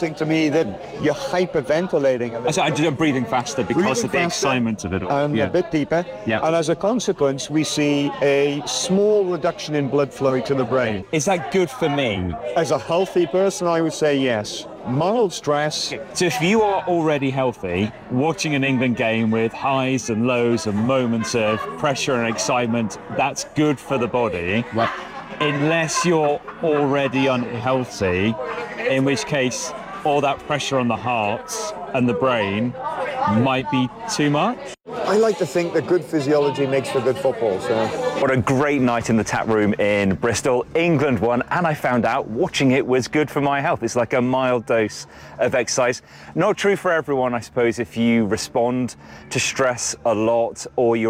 suggesting to me that you're hyperventilating. I'm breathing faster because of the excitement of it all. And a bit deeper. Yeah. And as a consequence, we see a small reduction in blood flow to the brain. Is that good for me? As a healthy person, I would say yes. Mild stress. So if you are already healthy, watching an England game with highs and lows and moments of pressure and excitement, that's good for the body. Right. Unless you're already unhealthy, in which case all that pressure on the heart and the brain might be too much. I like to think that good physiology makes for good football. So. What a great night in the tap room in Bristol. England won, and I found out watching it was good for my health. It's like a mild dose of exercise. Not true for everyone, I suppose, if you respond to stress a lot or you're